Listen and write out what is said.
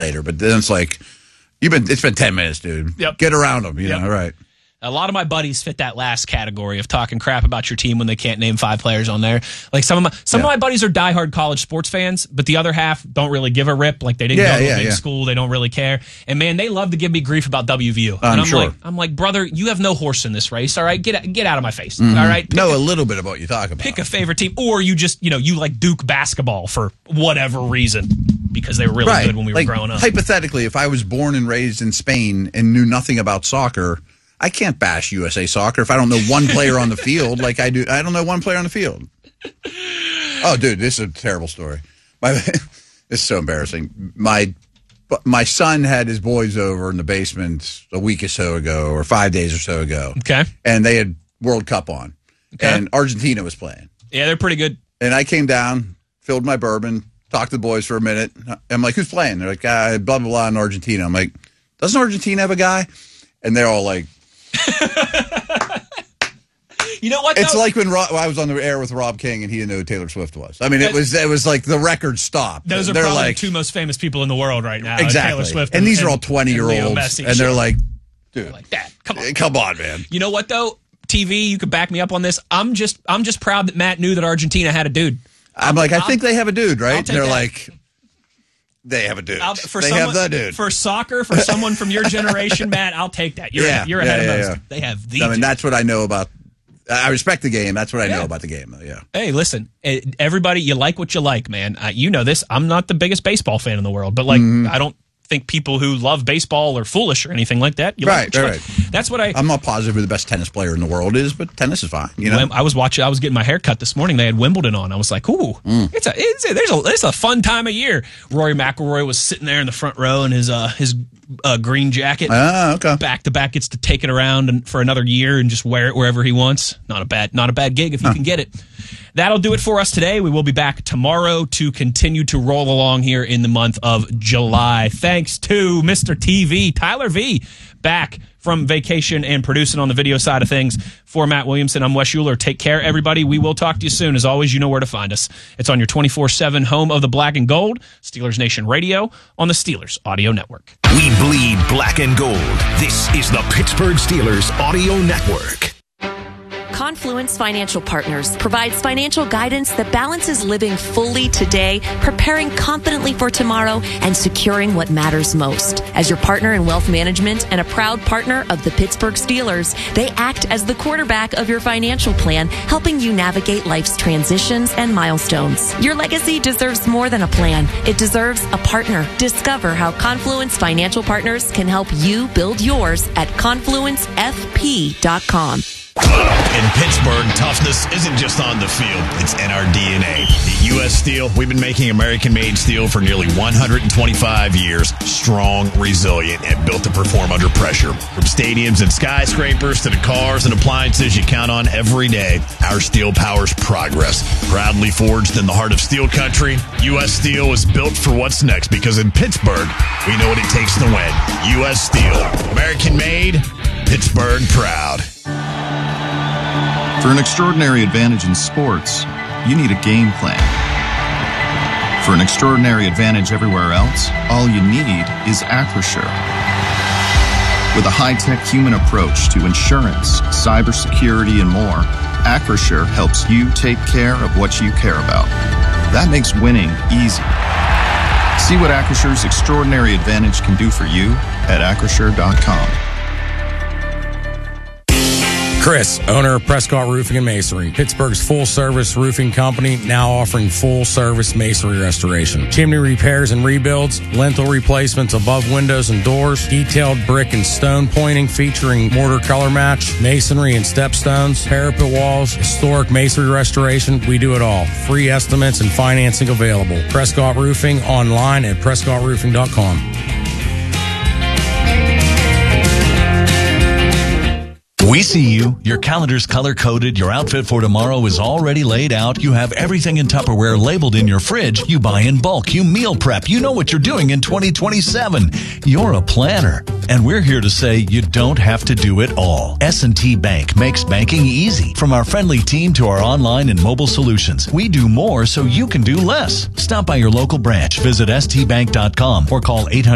later. But then it's like, it's been 10 minutes, dude. Yep. Get around them, you know, all right. A lot of my buddies fit that last category of talking crap about your team when they can't name 5 players on there. Like some of my buddies are diehard college sports fans, but the other half don't really give a rip. Like they didn't go to a big school, they don't really care. And man, they love to give me grief about WVU. And I'm like, brother, you have no horse in this race. All right, get out of my face. Mm-hmm. All right, know a little bit about what you talk about. Pick a favorite team, or you just you like Duke basketball for whatever reason because they were really good when we were growing up. Hypothetically, if I was born and raised in Spain and knew nothing about soccer, I can't bash USA Soccer if I don't know one player on the field like I do. I don't know one player on the field. Oh, dude, this is a terrible story. This is so embarrassing. My son had his boys over in the basement a week or so ago, or 5 days or so ago. Okay. And they had World Cup on. Okay. And Argentina was playing. Yeah, they're pretty good. And I came down, filled my bourbon, talked to the boys for a minute. I'm like, who's playing? They're like, blah, blah, blah, in Argentina. I'm like, doesn't Argentina have a guy? And they're all like, you know what? It's like when I was on the air with Rob King and he didn't know who Taylor Swift was. I mean, it was like the record stopped. Those are probably the 2 most famous people in the world right now. Exactly. Taylor Swift and these are all 20-year-olds, and they're like, dude, like that. Come on, man. You know what though? TV, you could back me up on this. I'm just proud that Matt knew that Argentina had a dude. I'm like, I think they have a dude, right? And they're like, they have a dude. Have the dude. For soccer, for someone from your generation, Matt, I'll take that. You're ahead of us. Yeah. They have the dude. That's what I know about. I respect the game. That's what I know about the game, though, yeah. Hey, listen, everybody, you like what you like, man. You know this. I'm not the biggest baseball fan in the world, but, like, I don't think people who love baseball are foolish or anything like that. Right. That's what I'm not positive who the best tennis player in the world is, but tennis is fine. You know, I was getting my hair cut this morning. They had Wimbledon on. I was like, ooh, it's a fun time of year. Rory McIlroy was sitting there in the front row in his green jacket. Ah, okay. Back to back, gets to take it around for another year and just wear it wherever he wants. Not a bad gig if you can get it. That'll do it for us today. We will be back tomorrow to continue to roll along here in the month of July. Thanks to Mr. TV, Tyler V, back from vacation and producing on the video side of things. For Matt Williamson, I'm Wes Schuler. Take care, everybody. We will talk to you soon. As always, you know where to find us. It's on your 24/7 home of the black and gold, Steelers Nation Radio, on the Steelers Audio Network. We bleed black and gold. This is the Pittsburgh Steelers Audio Network. Confluence Financial Partners provides financial guidance that balances living fully today, preparing confidently for tomorrow, and securing what matters most. As your partner in wealth management and a proud partner of the Pittsburgh Steelers, they act as the quarterback of your financial plan, helping you navigate life's transitions and milestones. Your legacy deserves more than a plan. It deserves a partner. Discover how Confluence Financial Partners can help you build yours at confluencefp.com. In Pittsburgh, toughness isn't just on the field, it's in our DNA. At U.S. Steel, we've been making American-made steel for nearly 125 years. Strong, resilient, and built to perform under pressure. From stadiums and skyscrapers to the cars and appliances you count on every day, our steel powers progress. Proudly forged in the heart of steel country, U.S. Steel is built for what's next because in Pittsburgh, we know what it takes to win. U.S. Steel, American-made, Pittsburgh proud. For an extraordinary advantage in sports, you need a game plan. For an extraordinary advantage everywhere else, all you need is Acrisure. With a high-tech human approach to insurance, cybersecurity, and more, Acrisure helps you take care of what you care about. That makes winning easy. See what Acrisure's extraordinary advantage can do for you at Acrisure.com. Chris, owner of Prescott Roofing and Masonry, Pittsburgh's full-service roofing company, now offering full-service masonry restoration. Chimney repairs and rebuilds, lintel replacements above windows and doors, detailed brick and stone pointing featuring mortar color match, masonry and stepstones, parapet walls, historic masonry restoration. We do it all. Free estimates and financing available. Prescott Roofing online at PrescottRoofing.com. We see you. Your calendar's color-coded. Your outfit for tomorrow is already laid out. You have everything in Tupperware labeled in your fridge. You buy in bulk. You meal prep. You know what you're doing in 2027. You're a planner. And we're here to say you don't have to do it all. S&T Bank makes banking easy. From our friendly team to our online and mobile solutions, we do more so you can do less. Stop by your local branch. Visit stbank.com or call 800